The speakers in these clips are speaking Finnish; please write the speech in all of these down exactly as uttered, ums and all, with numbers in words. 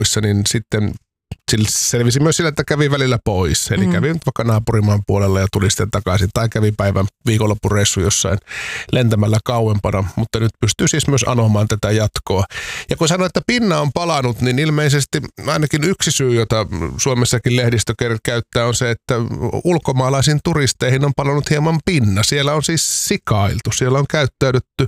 kaupissa, niin sitten selvisi myös sillä, että kävi välillä pois. Eli mm. kävi nyt vaikka naapurimaan puolella ja tuli sitten takaisin. Tai kävi päivän viikonloppureissu jossain lentämällä kauempana. Mutta nyt pystyy siis myös anomaan tätä jatkoa. Ja kun sanoin, että pinna on palannut, niin ilmeisesti ainakin yksi syy, jota Suomessakin lehdistö käyttää, on se, että ulkomaalaisiin turisteihin on palannut hieman pinna. Siellä on siis sikailtu. Siellä on käyttäydytty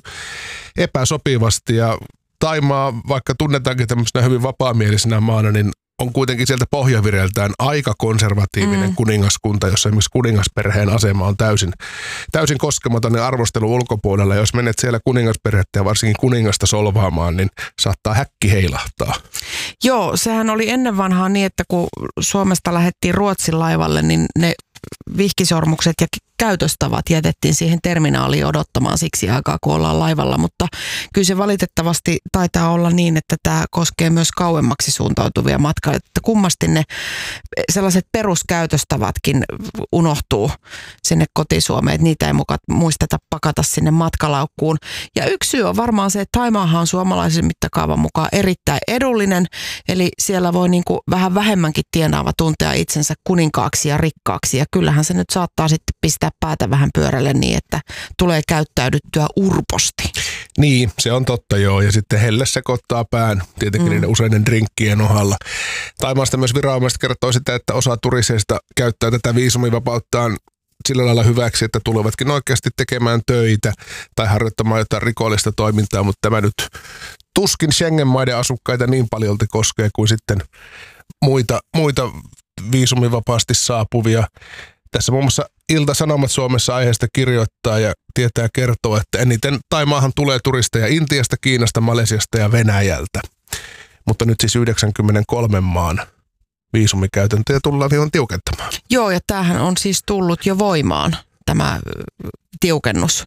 epäsopivasti ja Thaimaa, vaikka tunnetaankin tämmöisenä hyvin vapaamielisenä maana, niin on kuitenkin sieltä pohjavireltään aika konservatiivinen mm. kuningaskunta, jossa esimerkiksi kuningasperheen asema on täysin, täysin koskematon ja arvostelu ulkopuolella. Jos menet siellä kuningasperhettä ja varsinkin kuningasta solvaamaan, niin saattaa häkki heilahtaa. Joo, sehän oli ennen vanhaa niin, että kun Suomesta lähdettiin Ruotsin laivalle, niin ne vihkisormukset ja käytöstavat jätettiin siihen terminaaliin odottamaan siksi aikaa, kun ollaan laivalla, mutta kyllä se valitettavasti taitaa olla niin, että tämä koskee myös kauemmaksi suuntautuvia matkailijoita, että kummasti ne sellaiset peruskäytöstavatkin unohtuu sinne kotisuomeen, että niitä ei muka muisteta pakata sinne matkalaukkuun. Ja yksi syy on varmaan se, että Thaimaahan on suomalaisen mittakaavan mukaan erittäin edullinen, eli siellä voi niin kuin vähän vähemmänkin tienaava tuntea itsensä kuninkaaksi ja rikkaaksi, ja kyllähän se nyt saattaa sitten pistää päätä vähän pyörälle niin, että tulee käyttäydyttyä urposti. Niin, se on totta joo. Ja sitten helle sekoittaa pään tietenkin mm. niiden useiden drinkkien ohalla. Thaimaasta myös viranomaiset kertoo sitä, että osa turisteista käyttää tätä viisumivapauttaan sillä lailla hyväksi, että tulevatkin oikeasti tekemään töitä tai harjoittamaan jotain rikollista toimintaa, mutta tämä nyt tuskin Schengen-maiden asukkaita niin paljolti koskee kuin sitten muita, muita viisumivapaasti saapuvia. Tässä muun muassa Ilta-Sanomat Suomessa aiheesta kirjoittaa ja tietää kertoa, että eniten Thaimaahan tulee turisteja Intiasta, Kiinasta, Malesiasta ja Venäjältä. Mutta nyt siis yhdeksänkymmentäkolme maan viisumikäytäntöjä tullaan hieman tiukentamaan. Joo, ja tämähän on siis tullut jo voimaan, tämä tiukennus.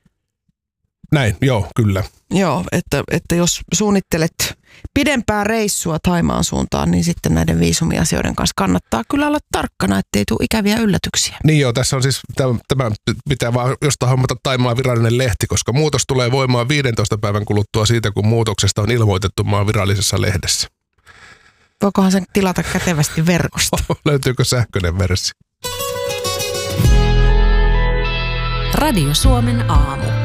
Näin, joo, kyllä. Joo, että, että jos suunnittelet pidempää reissua Thaimaan suuntaan, niin sitten näiden viisumiasioiden kanssa kannattaa kyllä olla tarkkana, ettei tule ikäviä yllätyksiä. Niin joo, tässä on siis, tämä pitää vaan jostain hommata Thaimaan virallinen lehti, koska muutos tulee voimaan viidentoista päivän kuluttua siitä, kun muutoksesta on ilmoitettu maan virallisessa lehdessä. Voikohan sen tilata kätevästi verkosta? Löytyykö sähköinen versio? Radio Suomen aamu.